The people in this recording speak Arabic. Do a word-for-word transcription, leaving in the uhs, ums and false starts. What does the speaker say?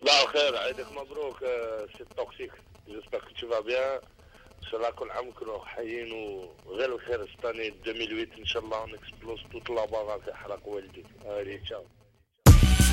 لا خير، عيدك مبروك آه، سي توكسيك. جيسبر كو تو فا بيان. ان شاء الله كل عام نكونوا حيين وغير الخير. ستاني ألفين وثمانية ان شاء الله نكسبلوز توت لا باغا كيحرق والديك. هادي تشاو.